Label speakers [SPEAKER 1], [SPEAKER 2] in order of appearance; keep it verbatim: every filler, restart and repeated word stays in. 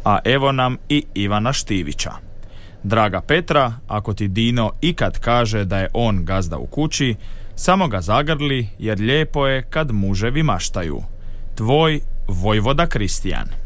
[SPEAKER 1] a evo nam i Ivana Štivića. Draga Petra, ako ti Dino ikad kaže da je on gazda u kući, samo ga zagrli jer lijepo je kad muževi maštaju. Tvoj Vojvoda Kristijan.